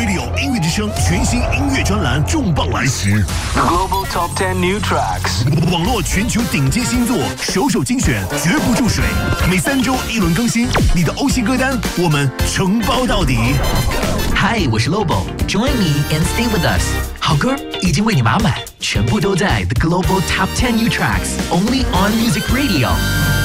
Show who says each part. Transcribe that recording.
Speaker 1: Radio 音乐之声全新音乐专栏重磅来袭
Speaker 2: ，Global Top 10 New Tracks，
Speaker 1: 网络全球顶尖新作，首首精选，绝不注水。每3周1轮更新，你的欧系歌单我们承包到底。
Speaker 3: Hi， 我是 Lobo，Join me and stay with us。好歌已经为你码满，全部都在 The Global Top 10 New Tracks，Only on Music Radio。